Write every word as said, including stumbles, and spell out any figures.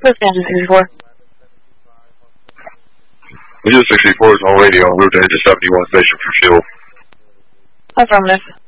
Wisconsin sixty-four. Wisconsin sixty-four is on radio on route to seventy-one station for fuel. Affirmative.